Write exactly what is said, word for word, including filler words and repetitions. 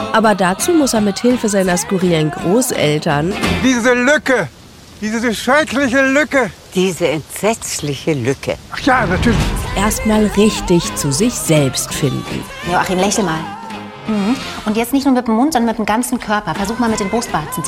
Aber dazu muss er mit Hilfe seiner skurrilen Großeltern Diese Lücke, diese schreckliche Lücke. Diese entsetzliche Lücke. Ach ja, natürlich. erstmal richtig zu sich selbst finden. Joachim, lächel mal. Mhm. Und jetzt nicht nur mit dem Mund, sondern mit dem ganzen Körper. Versuch mal mit den Brustwarzen zu